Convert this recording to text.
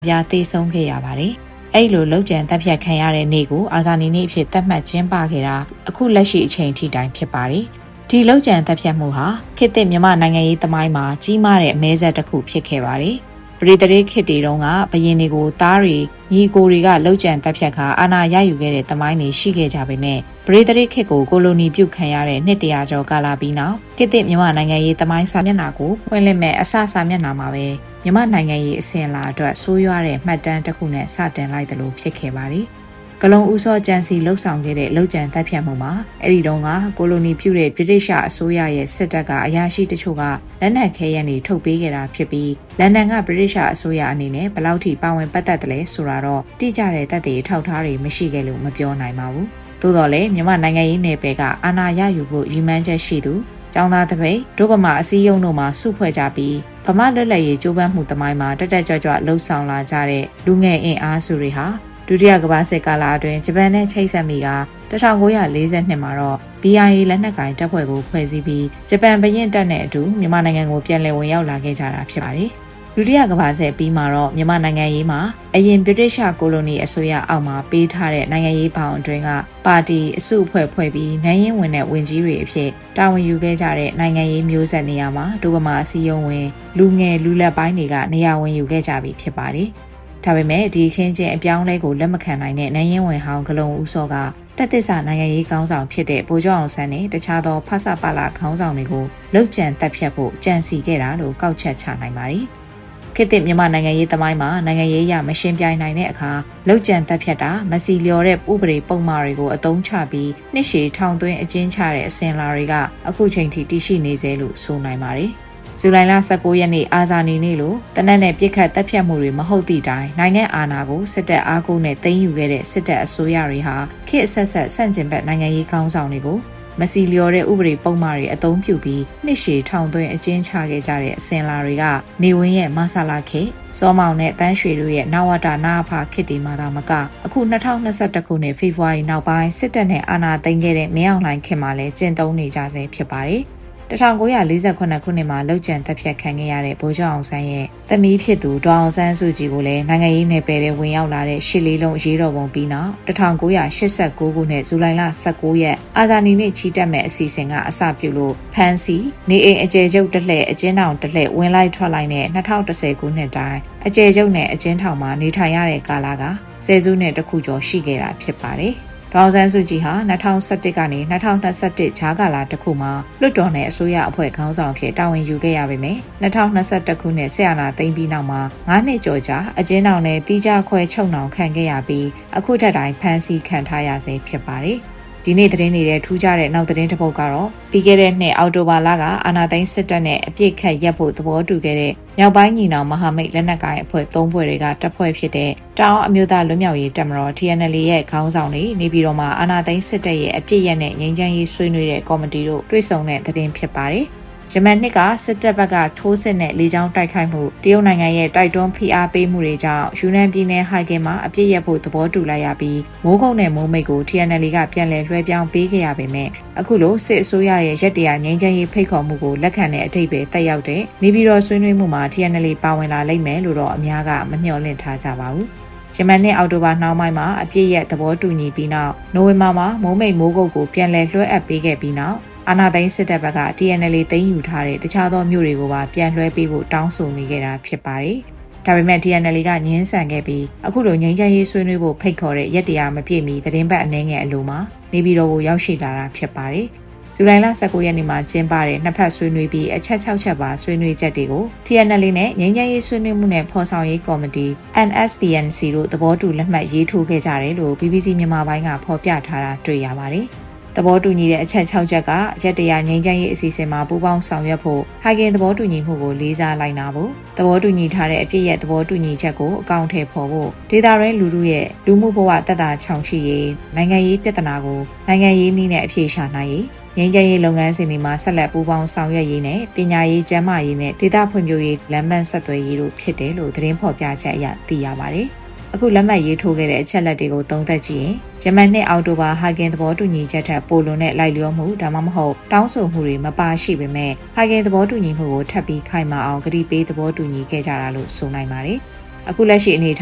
ပြားသေဆုံးခဲ့ရပါတယ်။အဲ့လိုလောက်ကျန်တပ်ဖြတ်ခံရတဲ့နေ့ကိုအာဇာနည်နေ့အဖြစ်သတ်မှတ်ကျင်းပခဲ့တာအခုလက်ရှိအချိန်ထိတိုင်ဖြစ်ပါတယ်။ဒီလောက်ကျန်တပ်ဖြတ်မှုဟာခေတ်သစ်မြန်မာနိုင်ငံရေးသမိုင်းမှာကြီးမားတဲ့အမဲဆက်တစ်ခုဖြစ်ခဲ့ပါတယ်။ပရိသေခေတ်တွေတုန်းကဘရင်တွေကိုသားတွေညီကိုတွေကလောက်ကျန်တပ်ဖြတ်ခါအာဏာရယူခဲ့တဲ့သမိုင်းတွေရှိခဲ့ကြပေမဲ့ပရိသေခေတ်ကိုကိုလိုနီပြုတ်ခံရတဲ့နှစ်တရာကျော်ကာလပြီးနောက်ခေတ်သစ်မြန်မာနိုင်ငံရေးသမိုင်းစာမျက်နှာကိုဖွင့်လှစ်မဲ့အစစာမျက်နှာမှာပဲမြန်မာနိုင်ငံရေးအစဉ်အလာအတွက်ဆိုးရွားတဲ့မှတ်တမ်းတစ်ခုနဲ့စတင်လိုက်တယ်လို့ဖြစ်ခဲ့ပါတယ်။ကလုံဦးစောကြံစီလှုပ်ဆောင်ခဲ့တဲ့လှုပ်ကြံတပ်ဖြတ်မှုမှာအဲ့ဒီတုန်းကကိုလိုနီပြုတ်တဲ့ဗြိတိရှအစိုးရရဲ့စစ်တပ်ကအရာရှိတချို့ကလက်နက်ခဲယမ်းတွေထုတ်ပေးခဲ့တာဖြစ်ပြီးလန်ဒန်ကဗြိတိရှအစိုးရအနေနဲ့ဘယ်လောက်ထိပါဝင်ပတ်သက်တယ်လဲဆိုတာတော့တိကျတဲ့သက်သေထောက်ထားတွေမရှိခဲ့လို့မပြောနိုင်ပါဘူး။သို့တော်လည်းမြန်မာနိုင်ငံရေးနယ်ပယ်ကအာဏာရယူဖို့ရည်မှန်းချက်ရှိသူကျောင်းသားတပိတ်ဒုဗမာအစည်းအရုံးတို့မှစုဖွဲ့ကြပြီးဗမာလွတ်လပ်ရေးကြိုးပမ်းမှုတမိုင်းမှာတက်တက်ကြွကြွလှုပ်ဆောင်လာကြတဲ့လူငယ်အင်အားစုတွေဟာဒုတိယကမ္ဘာစစ်ကာလအတွင်းဂျပန်နဲ့ချိတ်ဆက်မိက1942မှာတော့ BIA လက်နက်ကင်တပ်ဖွဲ့ကိုဖွဲ့စည်းပြီးဂျပန်ဘရင်တပ်နဲ့အတူမြန်မာနိုင်ငံကိုပြန်လည်ဝင်ရောက်လာခဲ့ကြတာဖြစ်ပါတယ်။ဒုတိယကမ္ဘာစစ်ပြီးမှာတော့မြန်မာနိုင်ငံရေးမှာအရင်ဗြိတိရှကိုလိုနီအစိုးရအောက်မှာပေးထားတဲ့နိုင်ငံရေးဘောင်အတွင်းကပါတီအစုအဖွဲ့ဖွဲ့ပြီးနိုင်ရင်ဝင်တဲ့ဝင်ကြီးတွေအဖြစ်တာဝန်ယူခဲ့ကြတဲ့နိုင်ငံရေးမျိုးဆက်နေရာမှာဒုဗမာအစည်းအရုံးဝင်လူငယ်လူလက်ပိုင်းတွေကနေရာဝင်ယူခဲ့ကြပြီဖြစ်ပါတယ်။ဒါပေမဲ့ဒီခင်းချင်းအပြောင်းလဲကိုလက်မခံနိုင်တဲ့နိုင်ရင်ဝင်ဟောင်းဂလုံဦးစောကတက်သစ္စာနိုင်ငံရေးခေါင်းဆောင်ဖြစ်တဲ့ဗိုလ်ချုပ်အောင်ဆန်းနဲ့တခြားသောဖဆပလခေါင်းဆောင်တွေကိုလှုပ်ကြံတက်ဖြတ်ဖို့ကြံစီခဲ့တာလို့ကောက်ချက်ချနိုင်ပါတယ်။ခေတ်သစ်မြန်မာနိုင်ငံရေးသမိုင်းမှာနိုင်ငံရေးရမရှင်းပြိုင်နိုင်တဲ့အခါလှုပ်ကြံတက်ဖြတ်တာမစီလျော်တဲ့ဥပဒေပုံမှားတွေကိုအသုံးချပြီးနှစ်ရှည်ထောင်သွင်းအကျဉ်းချတဲ့အစဉ်လာတွေကအခုချိန်ထိတည်ရှိနေစေလို့ဆိုနိုင်ပါတယ်။ဇူလိုင်လ19ရက်နေ့အာဇာနည်နေ့လို့တနက်နဲ့ပြစ်ခတ်တပ်ဖြတ်မှုတွေမဟုတ်သည့်တိုင်နိုင်ငံအာဏာကိုစစ်တပ်အားကိုးနဲ့သိမ်းယူခဲ့တဲ့စစ်တပ်အစိုးရတွေဟာခေတ်အဆက်ဆက်ဆန့်ကျင်ဘက်နိုင်ငံရေးခေါင်းဆောင်တွေကိုမစီလျော်တဲ့ဥပဒေပုံမှားတွေအသုံးပြုပြီးနှစ်ရှည်ထောင်သွင်းအကျဉ်းချခဲ့ကြတဲ့အစဉ်လာတွေကနေဝင်းရဲ့မဆလာခေတ်စောမောင်နဲ့တန်းရွှေတို့ရဲ့နဝတနာဖာခေတ်တွေမှာသာမကအခု2021ခုနှစ်ဖေဖော်ဝါရီနောက်ပိုင်းစစ်တပ်နဲ့အာဏာသိမ်းခဲ့တဲ့မင်းအောင်လှိုင်ခေတ်မှာလည်းကျင့်သုံးနေကြဆဲဖြစ်ပါတယ်။1948ခုနှစ်မှာလှုပ်ကြံတပ်ဖြတ်ခံခဲ့ရတဲ့ဗိုလ်ချုပ်အောင်ဆန်းရဲ့သမီးဖြစ်သူဒေါအောင်ဆန်းစုကြည်ကိုလည်းနိုင်ငံရေးနယ်ပယ်ထဲဝင်ရောက်လာတဲ့ရှစ်လေးလုံးရေးတော်ပုံပြီးနောက်1989ခုနှစ်ဇူလိုင်လ19ရက်အာဇာနည်နေ့ချီတက်မဲ့အစီအစဉ်ကအစပြုလို့ဖန်စီနေအိမ်အကျယ်ချုပ်တစ်လှည့်အကျဉ်းထောင်တစ်လှည့်ဝင်လိုက်ထွက်လိုက်နဲ့2010ခုနှစ်တိုင်းအကျယ်ချုပ်နဲ့အကျဉ်းထောင်မှာနေထိုင်ရတဲ့ကာလကဆယ်စုနှစ်တစ်ခုကျော်ရှိခဲ့တာဖြစ်ပါတယ်။ဒေါအောင်ဆန်းစုကြည်ဟာ2011ကနေ2021ဂျားကာလတစ်ခုမှာလွှတ်တော်နဲ့အစိုးရအဖွဲ့ခေါင်းဆောင်ဖြစ်တာဝန်ယူခဲ့ရပေမယ့်2021ခုနှစ်ဆက်အာဏာသိမ်းပြီးနောက်မှာ9နှစ်ကျော်ကြာအကျဉ်းထောင်နဲ့တီးခြားခွဲချုပ်နှောင်ခံခဲ့ရပြီးအခုထက်တိုင်ဖမ်းဆီးခံထားရဆဲဖြစ်ပါတယ်။ဒီနေ့သတင်းတွေထူးခြားတဲ့နောက်သတင်းတစ်ပုဒ်ကတော့ပြီးခဲ့တဲ့နှစ်အောက်တိုဘာလကအာဏာသိမ်းစစ်တပ်နဲ့အပြစ်ခတ်ရပ်ဖို့သဘောတူခဲ့တဲ့မြောက်ပိုင်းညီနောင်မဟာမိတ်လက်နက်ကိုင်အဖွဲ့3ဖွဲ့တွေကတပ်ဖွဲ့ဖြစ်တဲ့တောင်အမျိုးသားလွတ်မြောက်ရေးတပ်မတော် TNL ရဲ့ခေါင်းဆောင်တွေနေပြည်တော်မှာအာဏာသိမ်းစစ်တပ်ရဲ့အပြစ်ရက်နဲ့ငြိမ်းချမ်းရေးဆွေးနွေးတဲ့ကော်မတီတို့တွေ့ဆုံတဲ့သတင်းဖြစ်ပါတယ်။ယမန်နှစ်ကစစ်တပ်ဘက်ကထိုးစစ်နဲ့လေကြောင်းတိုက်ခိုက်မှုတရုတ်နိုင်ငံရဲ့တိုက်တွန်းဖိအားပေးမှုတွေကြောင့်ယူနန်ပြည်နယ်ဟိုက်ကင်မှာအပြစ်ရက်ဖို့သဘောတူလိုက်ရပြီးမိုးကုတ်နဲ့မိုးမိတ်ကို TNL ကပြန်လည်လွှဲပြောင်းပေးခဲ့ရပေမဲ့အခုလိုစစ်အစိုးရရဲ့ရက်တရားငြိမ်းချမ်းရေးဖိတ်ခေါ်မှုကိုလက်ခံတဲ့အထိပ္ပယ်တက်ရောက်တဲ့နေပြည်တော်ဆွေးနွေးမှုမှာ TNL ပါဝင်လာလိမ့်မယ်လို့တော့အများကမမျှော်လင့်ထားကြပါဘူး။ယမန်နှစ်အောက်တိုဘာနှောင်းပိုင်းမှာအပြစ်ရက်သဘောတူညီပြီးနောက်နိုဝင်ဘာမှာမိုးမိတ်မိုးကုတ်ကိုပြန်လည်လွှဲအပ်ပေးခဲ့ပြီးနောက်အာဏာသိမ်းစစ်တပ်ဘက်က TNL သိမ်းယူထားတဲ့တခြားသောမြို့တွေကိုပါပြန်လွှဲပေးဖို့တောင်းဆိုနေခဲ့တာဖြစ်ပါတယ်။ဒါပေမဲ့ TNL ကငြင်းဆန်ခဲ့ပြီးအခုလိုငြိမ်းချမ်းရေးဆွေးနွေးဖို့ဖိတ်ခေါ်တဲ့ရက်တရားမပြည့်မီသတင်းပတ်အနည်းငယ်အလိုမှာနေပြည်တော်ကိုရောက်ရှိလာတာဖြစ်ပါတယ်။ဇူလိုင်လ19ရက်နေ့မှာကျင်းပတဲ့နှစ်ဖက်ဆွေးနွေးပြီးအချက်6ချက်ပါဆွေးနွေးချက်တွေကို TNL နဲ့ငြိမ်းချမ်းရေးဆွေးနွေးမှုနဲ့ဖော်ဆောင်ရေးကော်မတီ NSPNC တို့သဘောတူလက်မှတ်ရေးထိုးခဲ့ကြတယ်လို့ BBC မြန်မာပိုင်းကဖော်ပြထားတာတွေ့ရပါတယ်။သဘောတူညီတဲ့အချက်6ချက်ကရက်တရားငြိမ်းချမ်းရေးအစီအစဉ်မှာပူးပေါင်းဆောင်ရွက်ဖို့ဟိုက်ကင်သဘောတူညီမှုကိုလေးစားလိုက်နာဖို့သဘောတူညီထားတဲ့အပြည့်ရဲ့သဘောတူညီချက်ကိုအကောင့်ထဲပေါ်ဖို့ဒေတာရဲလူထုရဲ့လူမှုဘဝတက်တာချောင်ရှိရေးနိုင်ငံရေးပြဿနာကိုနိုင်ငံရေးနည်းနဲ့အဖြေရှာနိုင်ရေးငြိမ်းချမ်းရေးလုပ်ငန်းစဉ်တွေမှာဆက်လက်ပူးပေါင်းဆောင်ရွက်ရေးနဲ့ပညာရေးကျန်းမာရေးနဲ့ဒေသဖွံ့ဖြိုးရေးလမ်းမဆက်သွယ်ရေးတို့ဖြစ်တယ်လို့သတင်းဖော်ပြချက်အရသိရပါတယ်။အခုလက်မှတ်ရေးထိုးခဲ့တဲ့အချက်လက်တွေကိုသုံးသပ်ကြည့်ရင်ဂျမန်နှစ်အောက်တိုဘာဟိုက်ကင်သဘောတူညီချက်ထက်ပိုလွန်တဲ့လိုက်လျောမှုဒါမှမဟုတ်တောင်းဆိုမှုတွေမပါရှိပေမဲ့ဟိုက်ကင်သဘောတူညီမှုကိုထပ်ပြီးခိုင်မာအောင်ကတိပေးသဘောတူညီခဲ့ကြတာလို့ဆိုနိုင်ပါတယ်။အခုလက်ရှိအနေ